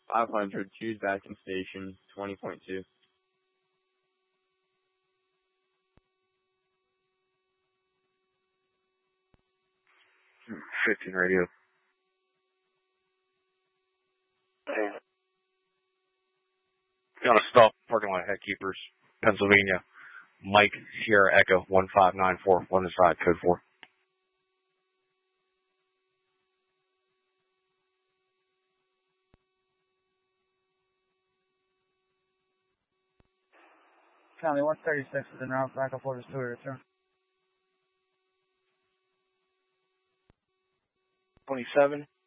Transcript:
500, choose back in station, 20.2. 15 radio. On a stop, parking lot, Headkeepers, Pennsylvania. Mike Sierra Echo 1594, London side, code 4. County 136 is en route back up orders to return. 27.